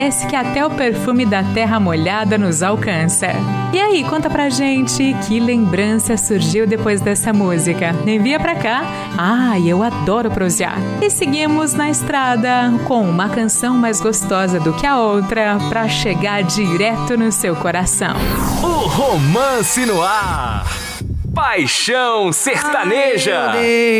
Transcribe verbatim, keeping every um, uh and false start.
Parece que até o perfume da terra molhada nos alcança. E aí, conta pra gente que lembrança surgiu depois dessa música. Envia pra cá. Ai, eu adoro prosear. E seguimos na estrada com uma canção mais gostosa do que a outra pra chegar direto no seu coração. O Romance no Ar. Paixão Sertaneja. Ai,